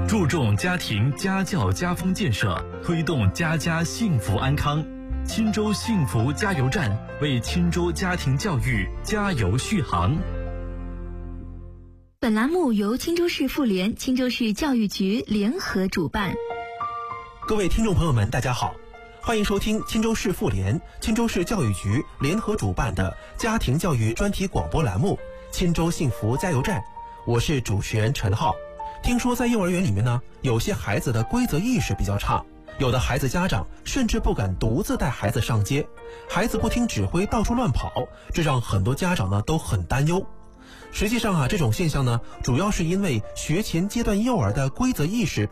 注重家庭家教家风建设，推动家家幸福安康。钦州幸福加油站为钦州家庭教育加油续航。 本栏目由钦州市妇联、钦州市教育局联合主办。 各位听众朋友们，大家好，欢迎收听钦州市妇联、钦州市教育局联合主办的家庭教育专题广播栏目《钦州幸福加油站》，我是主持人陈浩。听说在幼儿园里面呢，有些孩子的规则意识比较差，有的孩子家长甚至不敢独自带孩子上街，孩子不听指挥到处乱跑，这让很多家长呢都很担忧。实际上这种现象呢，主要是因为学前阶段幼儿的规则意识